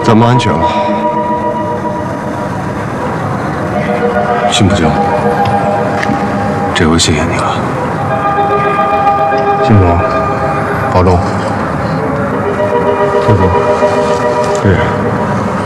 咱们安全了。辛普京，这回谢谢你了。 辛总，保重。